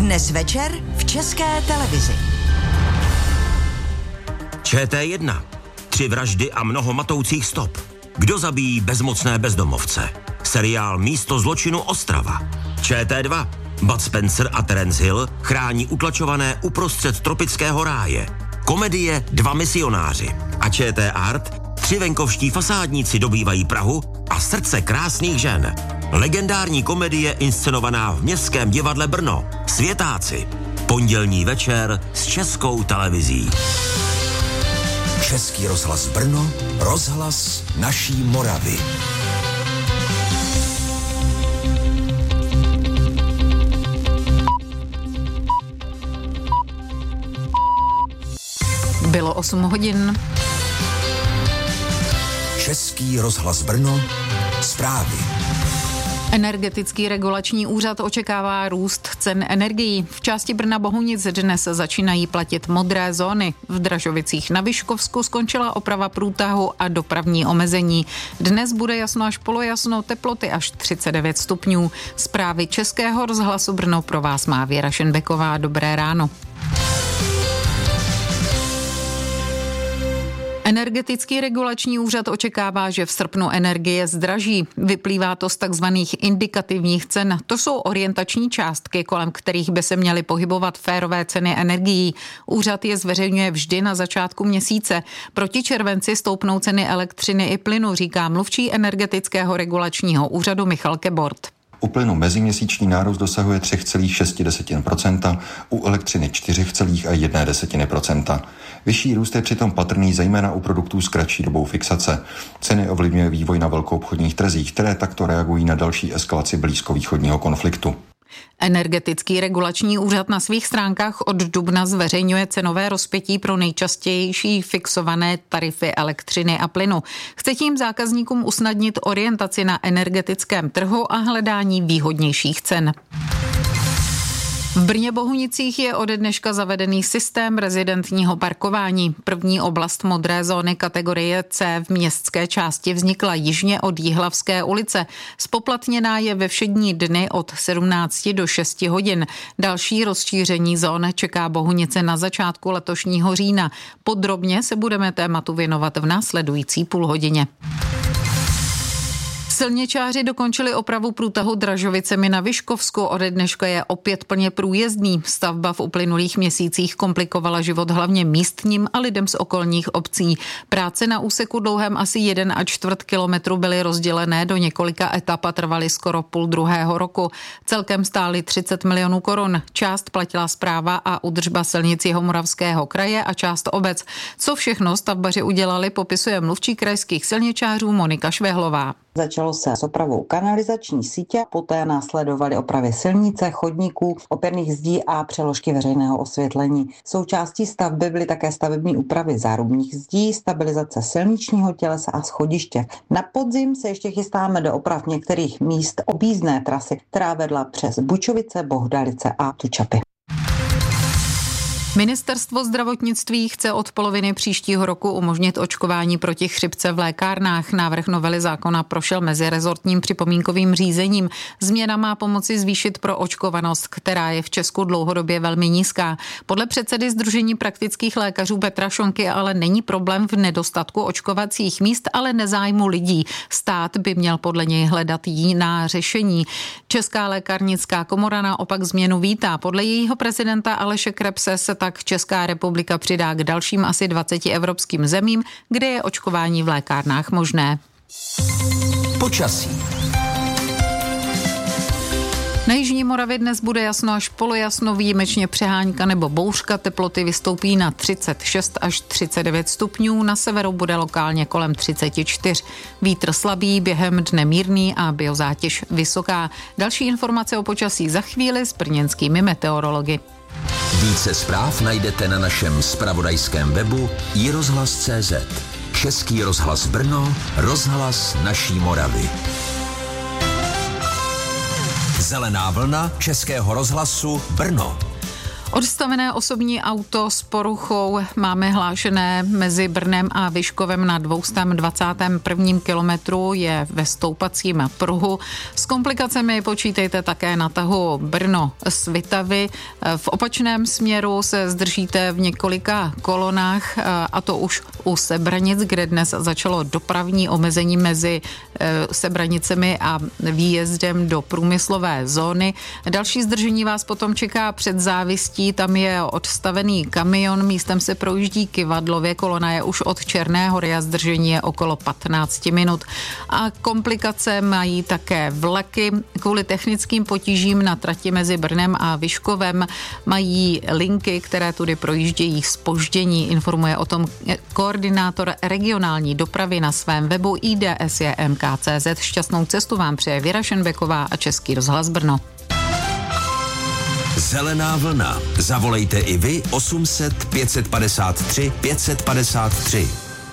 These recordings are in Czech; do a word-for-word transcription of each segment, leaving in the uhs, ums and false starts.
Dnes večer v České televizi. Č T jedna. Tři vraždy a mnoho matoucích stop. Kdo zabíjí bezmocné bezdomovce? Seriál Místo zločinu Ostrava. Č T dva. Bud Spencer a Terence Hill chrání utlačované uprostřed tropického ráje. Komedie Dva misionáři. A Č T Art. Tři venkovští fasádníci dobývají Prahu a srdce krásných žen. Legendární komedie inscenovaná v Městském divadle Brno. Světáci. Pondělní večer s Českou televizí. Český rozhlas Brno, rozhlas naší Moravy. Bylo osm hodin. Český rozhlas Brno, zprávy. Energetický regulační úřad očekává růst cen energií. V části Brna Bohunic dnes začínají platit modré zóny. V Dražovicích na Vyškovsku skončila oprava průtahu a dopravní omezení. Dnes bude jasno až polojasno, teploty až třicet devět stupňů. Zprávy Českého rozhlasu Brno pro vás má Věra Šenbeková. Dobré ráno. Energetický regulační úřad očekává, že v srpnu energie zdraží. Vyplývá to z takzvaných indikativních cen. To jsou orientační částky, kolem kterých by se měly pohybovat férové ceny energií. Úřad je zveřejňuje vždy na začátku měsíce. Proti červenci stoupnou ceny elektřiny i plynu, říká mluvčí energetického regulačního úřadu Michal Kebort. U plynu meziměsíční nárůst dosahuje tři celá šest procenta, u elektřiny čtyři celá jedna procenta. Vyšší růst je přitom patrný zejména u produktů s kratší dobou fixace. Ceny ovlivňuje vývoj na velkoobchodních trzích, které takto reagují na další eskalaci blízkovýchodního konfliktu. Energetický regulační úřad na svých stránkách od dubna zveřejňuje cenové rozpětí pro nejčastější fixované tarify elektřiny a plynu. Chce tím zákazníkům usnadnit orientaci na energetickém trhu a hledání výhodnějších cen. V Brně Bohunicích je ode dneška zavedený systém rezidentního parkování. První oblast modré zóny kategorie C v městské části vznikla jižně od Jihlavské ulice. Spoplatněná je ve všední dny od sedmnácti do šesti hodin. Další rozšíření zón čeká Bohunice na začátku letošního října. Podrobně se budeme tématu věnovat v následující půlhodině. Silničáři dokončili opravu průtahu Dražovicemi na Vyškovsku. Ode dneška je opět plně průjezdný. Stavba v uplynulých měsících komplikovala život hlavně místním a lidem z okolních obcí. Práce na úseku dlouhém asi jeden a čtvrt kilometru byly rozdělené do několika etap a trvaly skoro půl druhého roku. Celkem stály třicet milionů korun. Část platila správa a údržba silnic Jihomoravského kraje a část obec. Co všechno stavbaři udělali, popisuje mluvčí krajských silničářů Monika Švehlová. Začalo se s opravou kanalizační sítě, poté následovaly opravy silnice, chodníků, opěrných zdí a přeložky veřejného osvětlení. Součástí stavby byly také stavební úpravy zárubních zdí, stabilizace silničního tělesa a schodiště. Na podzim se ještě chystáme do oprav některých míst objízdné trasy, která vedla přes Bučovice, Bohdalice a Tučapy. Ministerstvo zdravotnictví chce od poloviny příštího roku umožnit očkování proti chřipce v lékárnách. Návrh novely zákona prošel mezirezortním připomínkovým řízením. Změna má pomoci zvýšit proočkovanost, která je v Česku dlouhodobě velmi nízká. Podle předsedy Sdružení praktických lékařů Petra Šonky ale není problém v nedostatku očkovacích míst, ale nezájmu lidí. Stát by měl podle něj hledat jiná řešení. Česká lékárnická komora naopak změnu vítá. Podle jejího prezidenta Aleše Krebse se tak Česká republika přidá k dalším asi dvaceti evropským zemím, kde je očkování v lékárnách možné. Počasí. Na jižní Moravě dnes bude jasno až polojasno, výjimečně přehánka nebo bouřka, teploty vystoupí na třicet šest až třicet devět stupňů, na severu bude lokálně kolem třicet čtyři. Vítr slabý, během dne mírný a biozátěž vysoká. Další informace o počasí za chvíli s brněnskými meteorology. Více zpráv najdete na našem zpravodajském webu i rozhlas tečka cé zet. Český rozhlas Brno, rozhlas naší Moravy. Zelená vlna Českého rozhlasu Brno. Odstavené osobní auto s poruchou máme hlášené mezi Brnem a Vyškovem na dvě stě dvacátém prvním kilometru, je ve stoupacím pruhu. S komplikacemi počítejte také na tahu Brno-Svitavy. V opačném směru se zdržíte v několika kolonách, a to už u Sebranic, kde dnes začalo dopravní omezení mezi Sebranicemi a výjezdem do průmyslové zóny. Další zdržení vás potom čeká před Závistí, tam je odstavený kamion, místem se projíždí Kyvadlově, kolona je už od Černé Hory a zdržení je okolo patnáct minut. A komplikace mají také vlaky. Kvůli technickým potížím na trati mezi Brnem a Vyškovem mají linky, které tudy projíždějí zpoždění. Informuje o tom koordinátor regionální dopravy na svém webu i d s j m k tečka c z. Šťastnou cestu vám přeje Věra Šenbeková a Český rozhlas Brno. Zelená vlna. Zavolejte i vy osm set pět padesát tři pět padesát tři.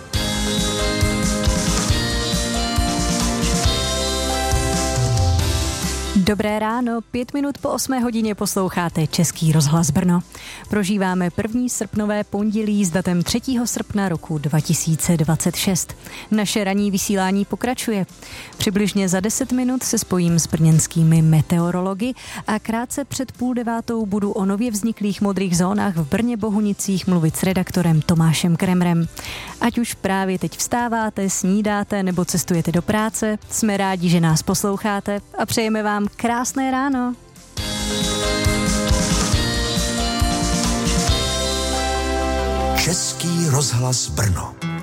Dobré ráno, pět minut po osmé hodině posloucháte Český rozhlas Brno. Prožíváme první srpnové pondělí s datem třetího srpna roku dva tisíce dvacet šest. Naše ranní vysílání pokračuje. Přibližně za deset minut se spojím s brněnskými meteorology a krátce před půl devátou budu o nově vzniklých modrých zónách v Brně Bohunicích mluvit s redaktorem Tomášem Kremrem. Ať už právě teď vstáváte, snídáte nebo cestujete do práce, jsme rádi, že nás posloucháte a přejeme vám krásné ráno. Český rozhlas Brno.